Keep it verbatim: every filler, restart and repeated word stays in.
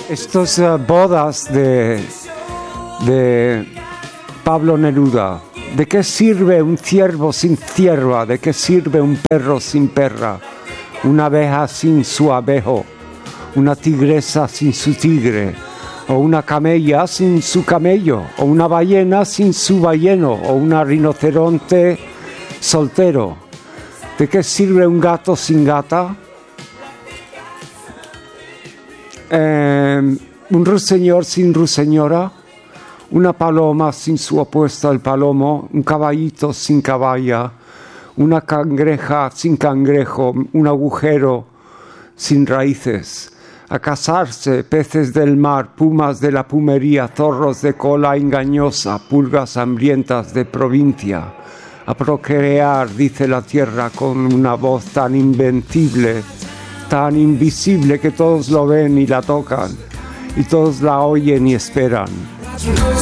Estas uh, bodas de, de Pablo Neruda, ¿de qué sirve un ciervo sin cierva? ¿De qué sirve un perro sin perra? Una abeja sin su abejo, una tigresa sin su tigre, o una camella sin su camello, o una ballena sin su balleno, o una rinoceronte soltero. ¿De qué sirve un gato sin gata? Eh, un ruiseñor sin ruiseñora, una paloma sin su opuesto al palomo, un caballito sin caballa, una cangreja sin cangrejo, un agujero sin raíces. A casarse, peces del mar, pumas de la pumería, zorros de cola engañosa, pulgas hambrientas de provincia. A procrear, dice la tierra con una voz tan invencible, tan invisible que todos lo ven y la tocan, y todos la oyen y esperan.